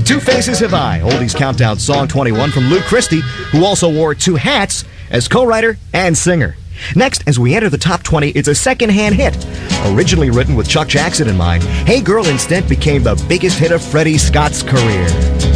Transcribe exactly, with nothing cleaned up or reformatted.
Two Faces Have I, Oldies Countdown Song twenty-one from Lou Christie, who also wore two hats as co-writer and singer. Next, as we enter the top twenty, it's a second-hand hit. Originally written with Chuck Jackson in mind, Hey Girl instead became the biggest hit of Freddie Scott's career.